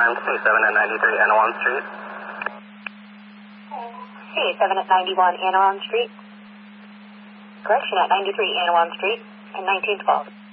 confirmed, C7 at 93 Anawan Street. C7 at 91 Anawan Street. Correction at 93 Anawan Street and 1912.